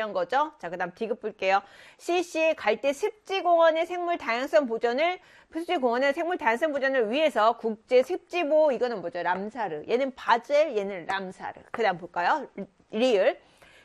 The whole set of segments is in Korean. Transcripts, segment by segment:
중요한 거죠. 자, 그 다음 디귿 볼게요. CC 갈대 습지공원의 생물 다양성 보전을 위해서 국제 습지보호, 이거는 뭐죠? 람사르. 얘는 바젤, 얘는 람사르. 그 다음 볼까요? 리을.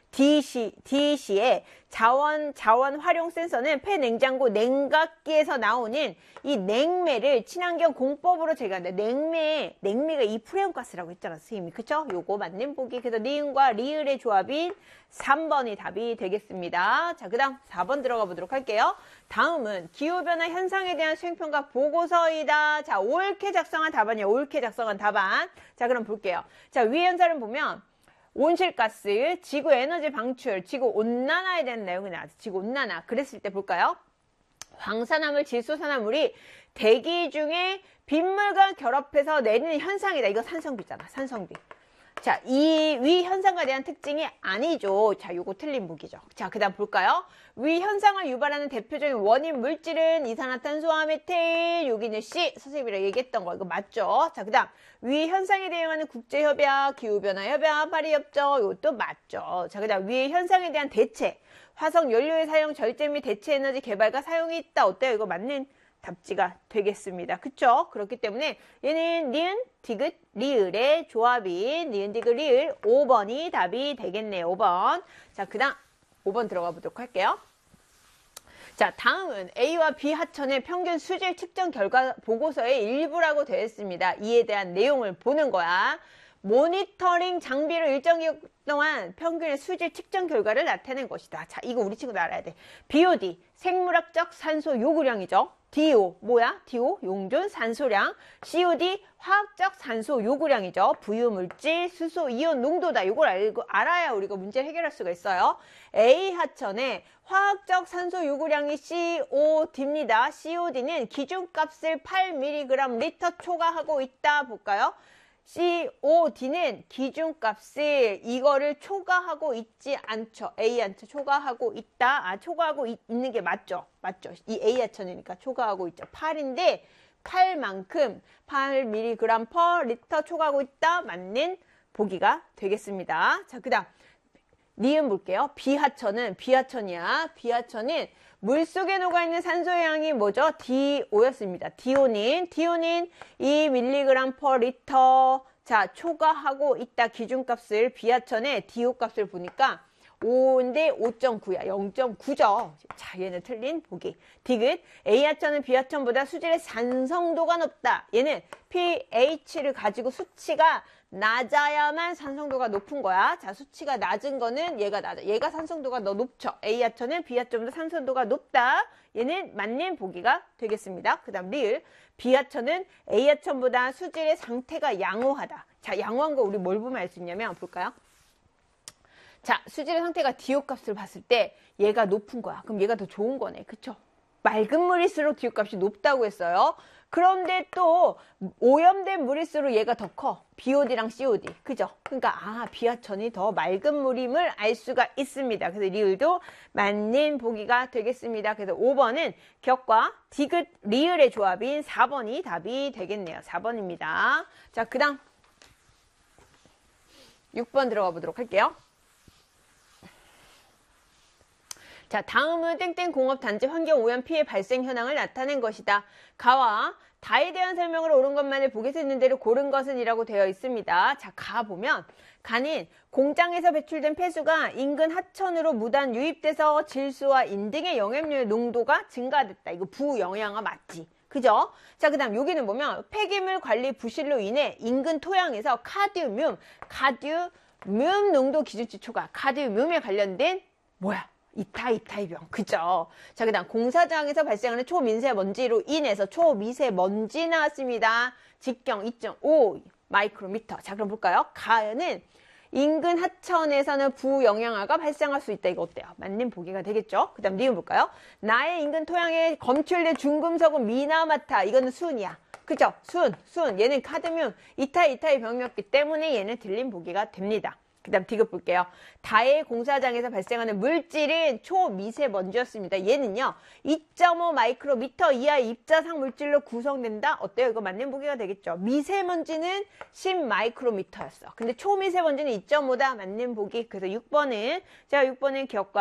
DC의 자원 활용 센서는 폐냉장고 냉각기에서 나오는 이 냉매를 친환경 공법으로 제거한다. 냉매가 이 프레온가스라고 했잖아, 선생님이. 그쵸? 요거 맞는 보기. 그래서 니은과 리을의 조합인 3번이 답이 되겠습니다. 자, 그 다음 4번 들어가 보도록 할게요. 다음은 기후변화 현상에 대한 수행평가 보고서이다. 자, 옳게 작성한 답안이에요. 옳게 작성한 답안. 자, 그럼 볼게요. 자, 위 현사를 보면 온실가스, 지구 에너지 방출, 지구 온난화에 대한 내용이 나왔죠. 지구 온난화. 그랬을 때 볼까요? 황산화물, 질소산화물이 대기 중에 빗물과 결합해서 내리는 현상이다. 이거 산성비잖아. 산성비. 자, 이 위 현상에 대한 특징이 아니죠. 자, 요거 틀린 보기죠. 자, 그 다음 볼까요? 위 현상을 유발하는 대표적인 원인 물질은 이산화탄소와 메테인, 여기는 C, 선생님이랑 얘기했던 거, 이거 맞죠? 자, 그 다음 위 현상에 대응하는 국제협약, 기후변화협약, 파리협정, 이것도 맞죠? 자, 그 다음 위 현상에 대한 대체, 화석 연료의 사용, 절제 및 대체 에너지 개발과 사용이 있다. 어때요? 이거 맞는 답지가 되겠습니다. 그쵸? 그렇기 때문에 얘는 니은, 디귿, 리을의 조합인 니은, 디귿, 리을 5번이 답이 되겠네요. 5번. 자, 그 다음 5번 들어가 보도록 할게요. 자, 다음은 A와 B 하천의 평균 수질 측정 결과 보고서의 일부라고 되어 있습니다. 이에 대한 내용을 보는 거야. 모니터링 장비로 일정 기간 동안 평균의 수질 측정 결과를 나타낸 것이다. 자, 이거 우리 친구도 알아야 돼. BOD, 생물학적 산소 요구량이죠. DO, 뭐야? DO, 용존 산소량. COD, 화학적 산소 요구량이죠. 부유물질, 수소, 이온 농도다. 이걸 알아야 우리가 문제를 해결할 수가 있어요. A 하천의 화학적 산소 요구량이 COD입니다. COD는 기준값을 8mg 리터 초과하고 있다. 볼까요? COD는 기준값을 이거를 초과하고 있지 않죠. A한테 초과하고 있다. 아, 초과하고 있는 게 맞죠. 맞죠. 이 A하천이니까 초과하고 있죠. 8인데 8만큼 8mg per 리터 초과하고 있다. 맞는 보기가 되겠습니다. 자, 그 다음 니은 볼게요. B하천이야. B하천은 물속에 녹아있는 산소의 양이 뭐죠? DO였습니다. DO는 2mg per 리터. 자, 초과하고 있다. 기준값을 B하천의 DO 값을 보니까 5인데 5.9야. 0.9죠. 자, 얘는 틀린 보기. 디귿. A하천은 B하천보다 수질의 산성도가 높다. 얘는 pH를 가지고 수치가 낮아야만 산성도가 높은 거야. 자, 수치가 낮은 거는 얘가 낮아. 얘가 산성도가 더 높죠. A하천은 B하천보다 산성도가 높다. 얘는 맞는 보기가 되겠습니다. 그 다음 리을. B하천은 A하천보다 수질의 상태가 양호하다. 자, 양호한 거 우리 뭘 보면 알 수 있냐면 볼까요? 자, 수질의 상태가 DO 값을 봤을 때 얘가 높은 거야. 그럼 얘가 더 좋은 거네. 그쵸? 맑은 물일수록 DO 값이 높다고 했어요. 그런데 또 오염된 물일수록 얘가 더 커. BOD랑 COD. 그죠? 그러니까 B하천이 더 맑은 물임을 알 수가 있습니다. 그래서 리을도 맞는 보기가 되겠습니다. 그래서 5번은 격과 디귿, 리을의 조합인 4번이 답이 되겠네요. 4번입니다. 자, 그 다음 6번 들어가 보도록 할게요. 자, 다음은 땡땡 공업단지 환경오염 피해 발생 현황을 나타낸 것이다. 가와 다에 대한 설명을 옳은 것만을 보기에서 있는 대로 고른 것은 이라고 되어 있습니다. 자, 가 보면 가는 공장에서 배출된 폐수가 인근 하천으로 무단 유입돼서 질소와 인 등의 영향료의 농도가 증가됐다. 이거 부영양화 맞지? 그죠? 자, 그 다음 여기는 보면 폐기물 관리 부실로 인해 인근 토양에서 카드뮴 농도 기준치 초과. 카드뮴에 관련된 뭐야? 이타이병. 그죠? 자, 그 다음 공사장에서 발생하는 초미세먼지로 인해서 초미세먼지 나왔습니다. 직경 2.5 마이크로미터. 자, 그럼 볼까요? 가는 인근 하천에서는 부영양화가 발생할 수 있다. 이거 어때요? 맞는 보기가 되겠죠? 그 다음 리은 볼까요? 나의 인근 토양에 검출된 중금속은 미나마타. 이거는 순이야. 그죠? 순. 얘는 카드뮴 이타이 병이었기 때문에 얘는 틀린 보기가 됩니다. 그 다음 디귿 볼게요. 다의 공사장에서 발생하는 물질은 초미세먼지였습니다. 얘는요 2.5 마이크로미터 이하의 입자상 물질로 구성된다. 어때요? 이거 맞는 보기가 되겠죠. 미세먼지는 10 마이크로미터였어. 근데 초미세먼지는 2.5다. 맞는 보기. 그래서 6번은 기억과